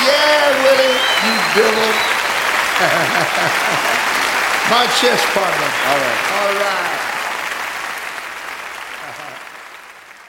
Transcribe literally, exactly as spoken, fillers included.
Yeah, Willie, you devil. My chess partner. All right. All right.